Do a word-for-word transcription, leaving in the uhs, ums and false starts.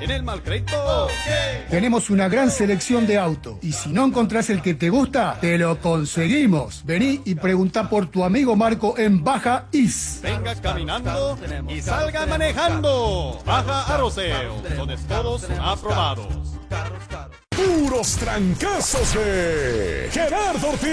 en el Malcreito. Okay. Tenemos una gran selección de autos y si no encontrás el que te gusta, te lo conseguimos. Vení y preguntá por tu amigo Marco en Baja Is. Venga caminando y salga manejando. Baja Aroseo, donde todos son aprobados. Puros trancazos de Gerardo Ortiz.